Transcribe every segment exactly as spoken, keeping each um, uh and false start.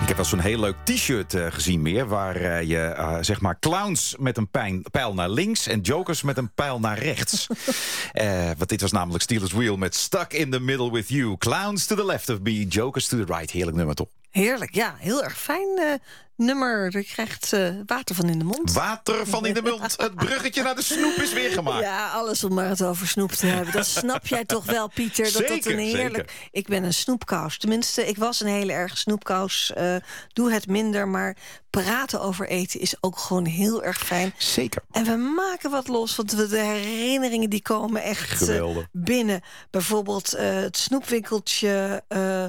Ik heb wel zo'n heel leuk t-shirt uh, gezien meer... waar uh, je, uh, zeg maar, clowns met een pijn, pijl naar links... en jokers met een pijl naar rechts. uh, want dit was namelijk Steelers Wheel met Stuck in the Middle with You. Clowns to the left of me, jokers to the right. Heerlijk nummer, toch? Heerlijk, ja. Heel erg fijn uh, nummer. Je krijgt uh, water van in de mond. Water van in de mond. Het bruggetje naar de snoep is weer gemaakt. Ja, alles om maar het over snoep te hebben. Dat snap jij toch wel, Pieter? Dat Zeker, dat een heerlijk... zeker. Ik ben een snoepkous. Tenminste, ik was een hele erg snoepkous. Uh, doe het minder, maar praten over eten is ook gewoon heel erg fijn. Zeker. En we maken wat los, want de herinneringen die komen echt uh, binnen. Bijvoorbeeld uh, het snoepwinkeltje... Uh,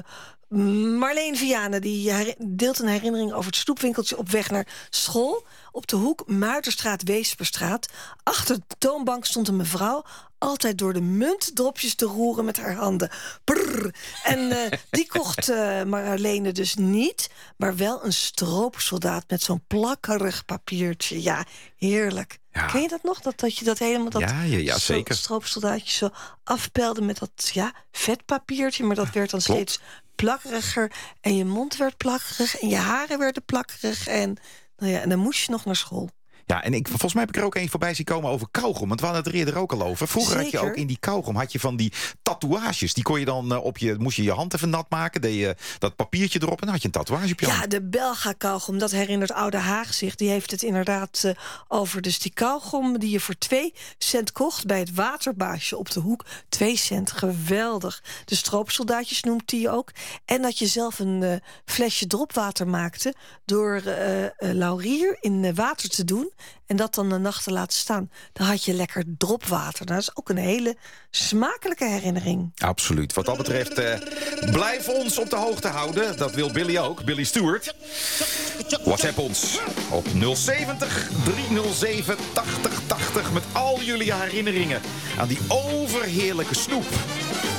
Marleen Vianen die deelt een herinnering over het snoepwinkeltje op weg naar school. Op de hoek Muiterstraat, Weesperstraat. Achter de toonbank stond een mevrouw... altijd door de muntdropjes te roeren met haar handen. Brrr. En uh, die kocht uh, Marlene dus niet... maar wel een stroopsoldaat met zo'n plakkerig papiertje. Ja, heerlijk. Ja. Ken je dat nog? Dat, dat je dat helemaal... Dat ja, ja, ja, zeker. Stroopsoldaatje zo afpelde met dat ja, vetpapiertje... maar dat werd dan Klopt. steeds plakkeriger. En je mond werd plakkerig en je haren werden plakkerig. En, nou ja, en dan moest je nog naar school. Ja, en ik, volgens mij heb ik er ook een voorbij zien komen over kauwgom. Want we hadden het er eerder ook al over. Vroeger Zeker. had je ook in die kauwgom had je van die tatoeages. Die kon je dan uh, op je, moest je je hand even nat maken. Deed je dat papiertje erop en dan had je een tatoeage op je hand. Ja, de Belga kauwgom, dat herinnert Oude Haag zich. Die heeft het inderdaad uh, over. Dus die kauwgom die je voor twee cent kocht bij het waterbaasje op de hoek. Twee cent, geweldig. De stroopsoldaatjes noemt die ook. En dat je zelf een uh, flesje dropwater maakte door uh, uh, laurier in uh, water te doen. En dat dan de nacht te laten staan. Dan had je lekker dropwater. Dat is ook een hele smakelijke herinnering. Absoluut. Wat dat betreft, uh, blijf ons op de hoogte houden. Dat wil Billy ook, Billy Stewart. WhatsApp ons op nul zeventig driehonderdzeven tachtig tachtig... met al jullie herinneringen aan die overheerlijke snoep.